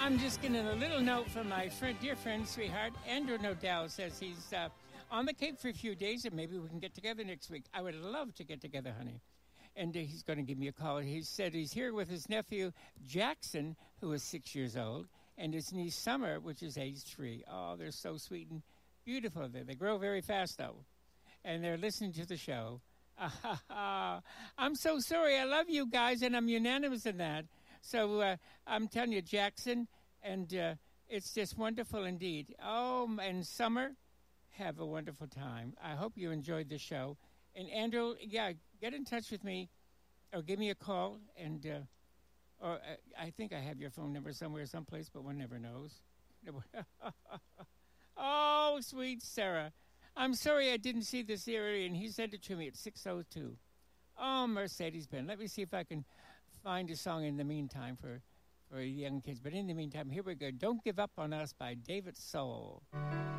I'm just getting a little note from my dear friend, sweetheart, Andrew Nodell says he's on the Cape for a few days and maybe we can get together next week. I would love to get together, honey. And he's going to give me a call. He said he's here with his nephew, Jackson, who is 6 years old, and his niece, Summer, which is age 3. Oh, they're so sweet and beautiful. They grow very fast, though. And they're listening to the show. I'm so sorry. I love you guys, and I'm unanimous in that. So I'm telling you, Jackson, and it's just wonderful indeed. Oh, and Summer, have a wonderful time. I hope you enjoyed the show. And Andrew, yeah, get in touch with me or give me a call. And or I think I have your phone number somewhere, someplace, but one never knows. Oh, sweet Sarah. I'm sorry I didn't see this area, and he sent it to me at 6:02. Oh, Mercedes-Benz. Let me see if I can find a song in the meantime for young kids. But in the meantime, here we go. Don't Give Up on Us by David Soul.